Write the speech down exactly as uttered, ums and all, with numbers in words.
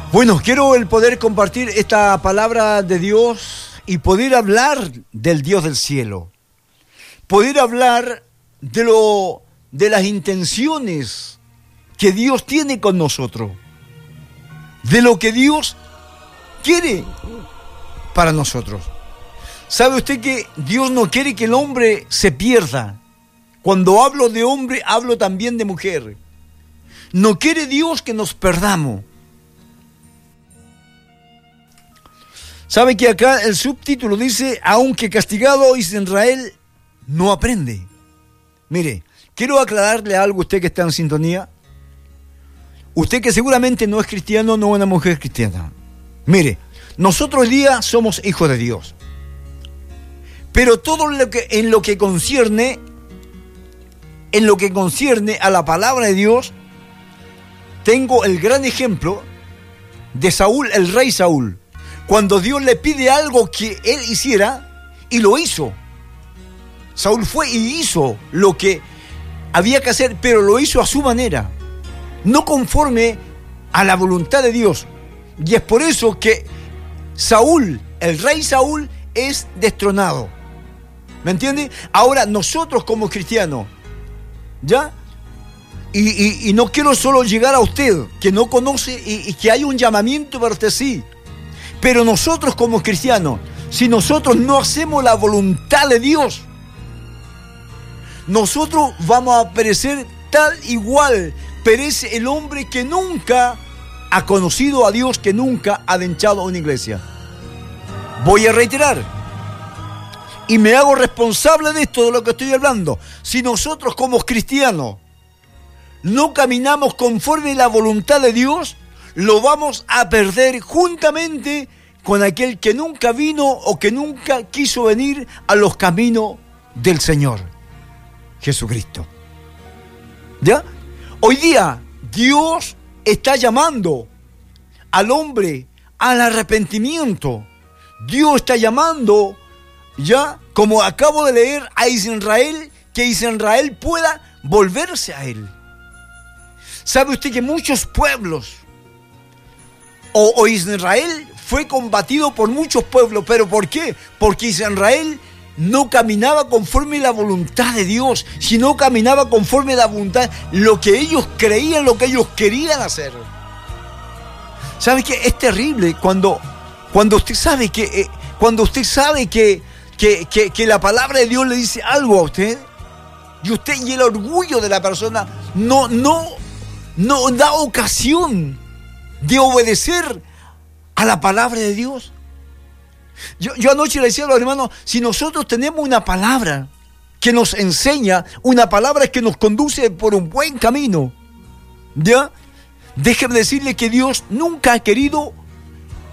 Bueno, quiero el poder compartir esta palabra de Dios y poder hablar del Dios del cielo. Poder hablar de lo de las intenciones que Dios tiene con nosotros. De lo que Dios quiere para nosotros. ¿Sabe usted que Dios no quiere que el hombre se pierda? Cuando hablo de hombre, hablo también de mujer. No quiere Dios que nos perdamos. ¿Sabe que acá el subtítulo dice, aunque castigado Israel no aprende? Mire, quiero aclararle algo a usted que está en sintonía. Usted que seguramente no es cristiano, no es una mujer cristiana. Mire, nosotros hoy día somos hijos de Dios. Pero todo lo que, en lo que concierne, en lo que concierne a la palabra de Dios, tengo el gran ejemplo de Saúl, el rey Saúl. Cuando Dios le pide algo que él hiciera, y lo hizo. Saúl fue y hizo lo que había que hacer, pero lo hizo a su manera, no conforme a la voluntad de Dios. Y es por eso que Saúl, el rey Saúl, es destronado. ¿Me entiende? Ahora nosotros como cristianos, ¿ya? Y, y, y no quiero solo llegar a usted, que no conoce y, y que hay un llamamiento para usted, sí. Pero nosotros como cristianos, si nosotros no hacemos la voluntad de Dios, nosotros vamos a perecer tal igual. Perece el hombre que nunca ha conocido a Dios, que nunca ha adentrado a una iglesia. Voy a reiterar, y me hago responsable de esto, de lo que estoy hablando. Si nosotros como cristianos no caminamos conforme a la voluntad de Dios, lo vamos a perder juntamente con aquel que nunca vino o que nunca quiso venir a los caminos del Señor Jesucristo. ¿Ya? Hoy día Dios está llamando al hombre al arrepentimiento. Dios está llamando, ya, como acabo de leer, a Israel, que Israel pueda volverse a Él. ¿Sabe usted que muchos pueblos, o, o Israel fue combatido por muchos pueblos? ¿Pero por qué? Porque Israel no caminaba conforme a la voluntad de Dios, sino caminaba conforme a la voluntad, lo que ellos creían, lo que ellos querían hacer. ¿Sabe qué? Es terrible cuando, cuando usted sabe que, eh, cuando usted sabe que, que, que, que la palabra de Dios le dice algo a usted, y usted y el orgullo de la persona no, no, no da ocasión de obedecer a la palabra de Dios. Yo, yo anoche le decía a los hermanos, si nosotros tenemos una palabra que nos enseña, una palabra que nos conduce por un buen camino, ¿ya? Déjeme decirle que Dios nunca ha querido